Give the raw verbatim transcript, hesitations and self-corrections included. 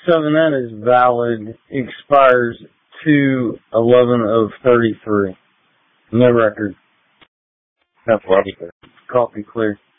Seven, that is valid. Expires two eleven of thirty-three. No record. That's right. Copy clear.